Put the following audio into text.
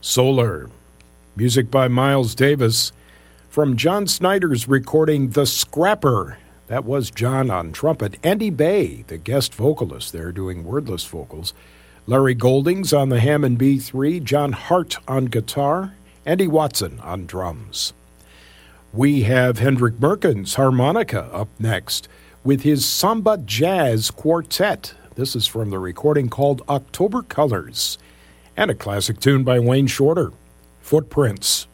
Solar. Music by Miles Davis. From John Snyder's recording The Scrapper. That was John on trumpet. Andy Bay, the guest vocalist there, doing wordless vocals. Larry Goldings on the Hammond B3. John Hart on guitar. Andy Watson on drums. We have Hendrik Merkens harmonica up next with his Samba Jazz Quartet. This is from the recording called October Colors. And a classic tune by Wayne Shorter, Footprints.